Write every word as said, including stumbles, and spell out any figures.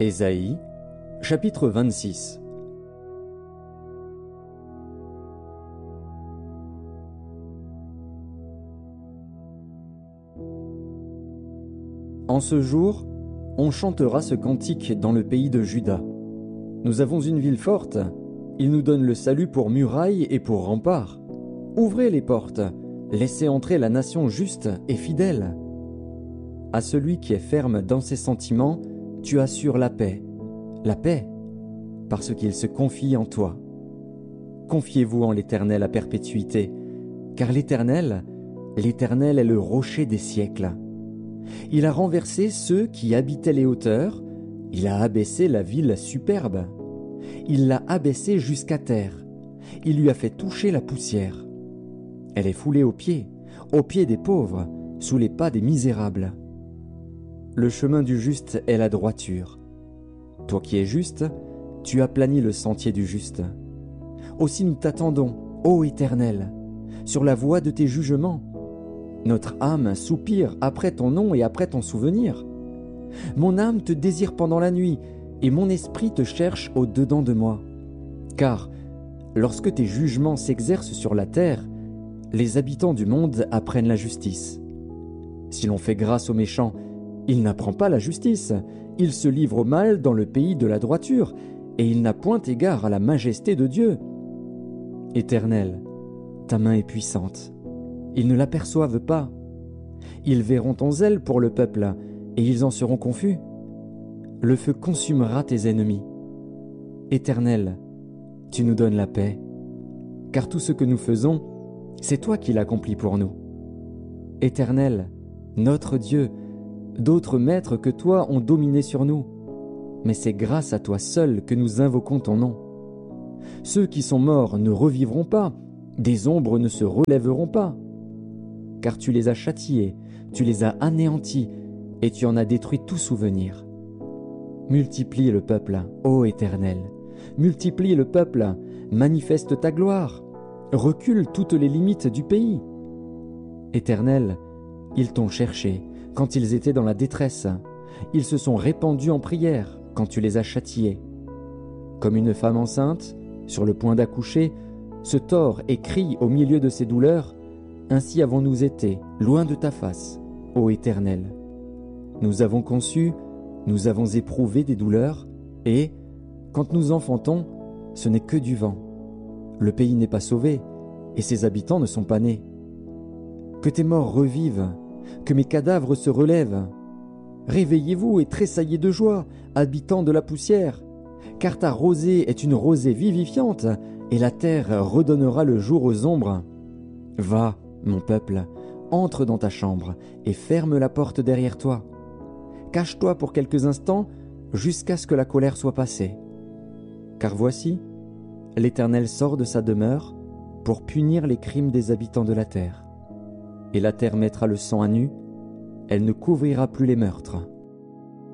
Ésaïe, chapitre vingt-six. En ce jour, on chantera ce cantique dans le pays de Juda. Nous avons une ville forte, il nous donne le salut pour muraille et pour rempart. Ouvrez les portes, laissez entrer la nation juste et fidèle. À celui qui est ferme dans ses sentiments, tu assures la paix. La paix, parce qu'il se confie en toi. Confiez-vous en l'Éternel à perpétuité, car l'Éternel, l'Éternel est le rocher des siècles. Il a renversé ceux qui habitaient les hauteurs, il a abaissé la ville superbe. Il l'a abaissée jusqu'à terre, il lui a fait toucher la poussière. Elle est foulée aux pieds, aux pieds des pauvres, sous les pas des misérables. Le chemin du juste est la droiture. Toi qui es juste, tu aplanis le sentier du juste. Aussi nous t'attendons, ô Éternel, sur la voie de tes jugements. Notre âme soupire après ton nom et après ton souvenir. Mon âme te désire pendant la nuit, et mon esprit te cherche au-dedans de moi. Car, lorsque tes jugements s'exercent sur la terre, les habitants du monde apprennent la justice. Si l'on fait grâce aux méchants, il n'apprend pas la justice, il se livre au mal dans le pays de la droiture, et il n'a point égard à la majesté de Dieu. Éternel, ta main est puissante, ils ne l'aperçoivent pas. Ils verront ton zèle pour le peuple, et ils en seront confus. Le feu consumera tes ennemis. Éternel, tu nous donnes la paix, car tout ce que nous faisons, c'est toi qui l'accomplis pour nous. Éternel, notre Dieu, d'autres maîtres que toi ont dominé sur nous, mais c'est grâce à toi seul que nous invoquons ton nom. Ceux qui sont morts ne revivront pas, des ombres ne se relèveront pas, car tu les as châtiés, tu les as anéantis, et tu en as détruit tout souvenir. Multiplie le peuple, ô Éternel, multiplie le peuple, manifeste ta gloire, recule toutes les limites du pays. Éternel, ils t'ont cherché quand ils étaient dans la détresse, ils se sont répandus en prière quand tu les as châtiés. Comme une femme enceinte, sur le point d'accoucher, se tord et crie au milieu de ses douleurs, ainsi avons-nous été, loin de ta face, ô Éternel. Nous avons conçu, nous avons éprouvé des douleurs, et, quand nous enfantons, ce n'est que du vent. Le pays n'est pas sauvé, et ses habitants ne sont pas nés. Que tes morts revivent, que mes cadavres se relèvent. Réveillez-vous et tressaillez de joie, habitants de la poussière, car ta rosée est une rosée vivifiante, et la terre redonnera le jour aux ombres. Va, mon peuple, entre dans ta chambre, et ferme la porte derrière toi. Cache-toi pour quelques instants, jusqu'à ce que la colère soit passée. Car voici, l'Éternel sort de sa demeure pour punir les crimes des habitants de la terre. Et la terre mettra le sang à nu, elle ne couvrira plus les meurtres.